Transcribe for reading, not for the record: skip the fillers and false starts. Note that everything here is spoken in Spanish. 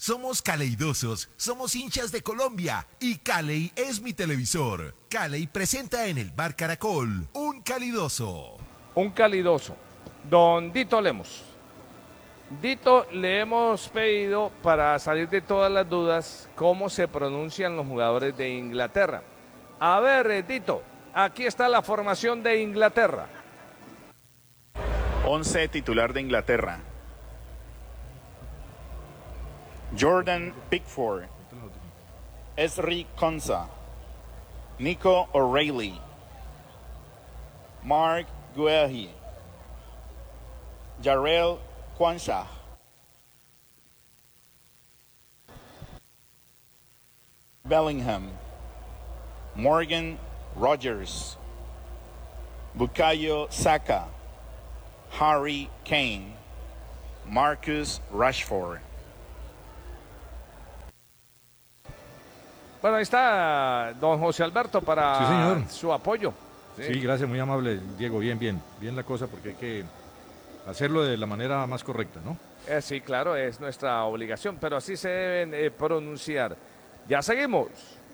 Somos caleidosos, somos hinchas de Colombia y Caley es mi televisor. Caley presenta en el Bar Caracol un calidoso. Un calidoso. Don Dito Lemos. Dito, le hemos pedido para salir de todas las dudas cómo se pronuncian los jugadores de Inglaterra. A ver, Dito, aquí está la formación de Inglaterra. 11 titular de Inglaterra: Jordan Pickford, Ezri Konsa, Nico O'Reilly, Mark Guehi, Jarrell Quansah, Bellingham, Morgan Rogers, Bukayo Saka, Harry Kane, Marcus Rashford. Bueno, ahí está don José Alberto para Sí, señor. su apoyo. Sí, gracias, muy amable, Diego. Bien la cosa, porque hay que hacerlo de la manera más correcta, ¿no? Sí, claro, es nuestra obligación, pero así se deben pronunciar. Ya seguimos.